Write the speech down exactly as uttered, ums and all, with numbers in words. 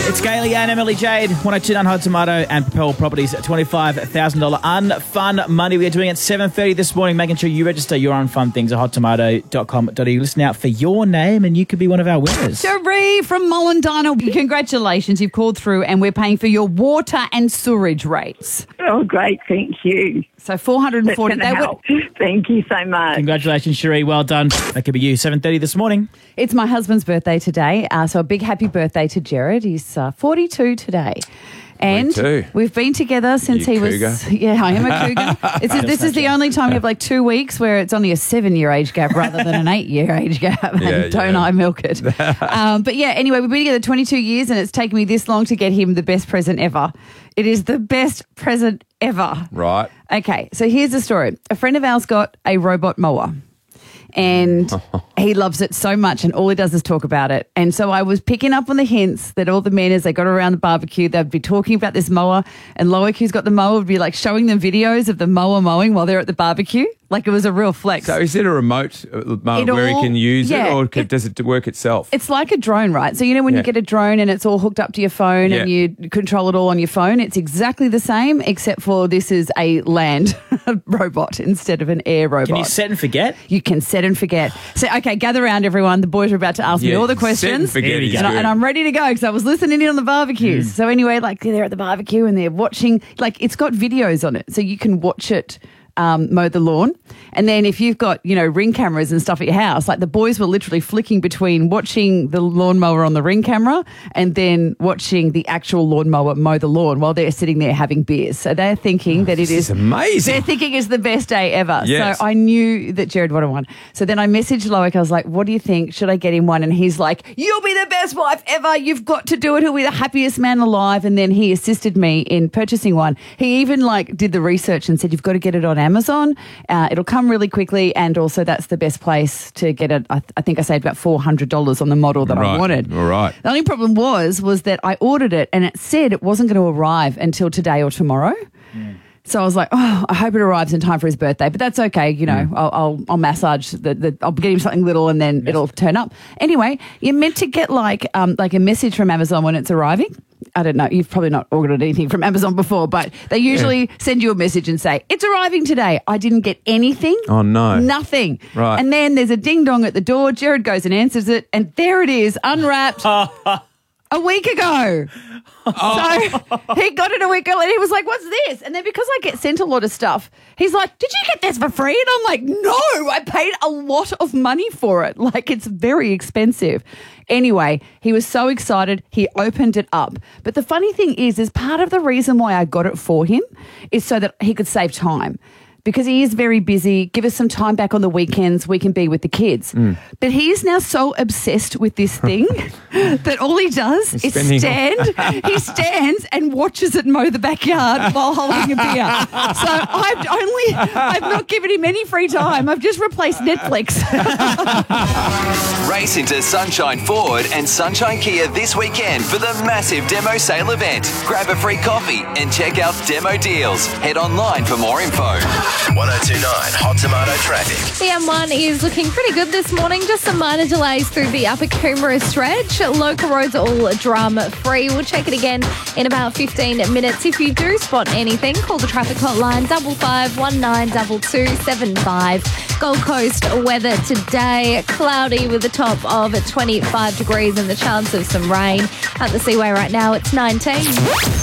It's Gailey and Emily Jade, one oh two point nine Hot Tomato and Propel Properties, twenty-five thousand dollars unfun money. We are doing it at seven thirty this morning, making sure you register your unfun things at hot tomato dot com dot a u. Listen out for your name and you could be one of our winners. Cherie from Mullendina, congratulations, you've called through and we're paying for your water and sewerage rates. Oh, great, thank you. So four hundred forty That's gonna help. Thank you so much. Congratulations, Cherie. Well done. That could be you. seven thirty this morning. It's my husband's birthday today, uh, so a big happy birthday to Jared. He's uh, forty-two today. And forty-two. We've been together since You he was... cougar. Yeah, I am a cougar. It's, this is the only time we have like two weeks where it's only a seven-year age gap rather than an eight-year age gap. Yeah, and don't yeah. I milk it. um, but yeah, anyway, we've been together twenty-two years and it's taken me this long to get him the best present ever. It is the best present ever. Right. Okay, so here's the story. A friend of ours got a robot mower. And he loves it so much and all he does is talk about it. And so I was picking up on the hints that all the men, as they got around the barbecue, they'd be talking about this mower, and Loic, who's got the mower, would be like showing them videos of the mower mowing while they're at the barbecue. Like it was a real flex. So is it a remote uh, mower It where he all- can use yeah, it, or c- it- does it work itself? It's like a drone, right? So, you know, when Yeah. you get a drone and it's all hooked up to your phone and Yeah. you control it all on your phone, it's exactly the same, except for this is a land robot instead of an air robot. Can you set and forget? You can set and forget. So, okay, gather around, everyone. The boys are about to ask me Yeah, all the set and questions. forget Here we is go. And, I, good. and I'm ready to go because I was listening in on the barbecues. So anyway, like they're at the barbecue and they're watching, like it's got videos on it. So you can watch it um, mow the lawn. And then if you've got, you know, ring cameras and stuff at your house, like the boys were literally flicking between watching the lawnmower on the ring camera and then watching the actual lawnmower mow the lawn while they're sitting there having beers. So they're thinking that it This is is amazing. They're thinking it's the best day ever. Yes. So I knew that Jared wanted one. So then I messaged Loic. I was like, what do you think? Should I get him one? And he's like, you'll be the best wife ever. You've got to do it. He'll be the happiest man alive. And then he assisted me in purchasing one. He even like did the research and said, you've got to get it on Amazon. Uh, it'll come really quickly. And also that's the best place to get it. I, th- I think I saved about four hundred dollars on the model that I Right. wanted. All right. The only problem was, was that I ordered it and it said it wasn't going to arrive until today or tomorrow. So I was like, oh, I hope it arrives in time for his birthday, but that's okay. You know, I'll, I'll I'll massage the, the I'll get him something little and then it'll turn up. Anyway, you're meant to get like um like a message from Amazon when it's arriving. I don't know. You've probably not ordered anything from Amazon before, but they usually send you a message and say, it's arriving today. I didn't get anything. Oh, no. Nothing. Right. And then there's a ding dong at the door. Jared goes and answers it. And there it is, unwrapped. A week ago. So he got it a week ago and he was like, what's this? And then because I get sent a lot of stuff, he's like, did you get this for free? And I'm like, no, I paid a lot of money for it. Like it's very expensive. Anyway, he was so excited. He opened it up. But the funny thing is, is part of the reason why I got it for him is so that he could save time. Because he is very busy. Give us some time back on the weekends. We can be with the kids. Mm. But he is now so obsessed with this thing that all he does He's is spending- stand. He stands and watches it mow the backyard while holding a beer. So I've only, I've not given him any free time. I've just replaced Netflix. Race into Sunshine Ford and Sunshine Kia this weekend for the massive demo sale event. Grab a free coffee and check out demo deals. Head online for more info. one oh two point nine Hot Tomato traffic. The M one is looking pretty good this morning. Just some minor delays through the Upper Coomera stretch. Local roads are all drama-free. We'll check it again in about fifteen minutes. If you do spot anything, call the traffic hotline double five one nine two two seven five. Gold Coast weather today, cloudy with a top of twenty-five degrees and the chance of some rain. At the Seaway right now, it's nineteen.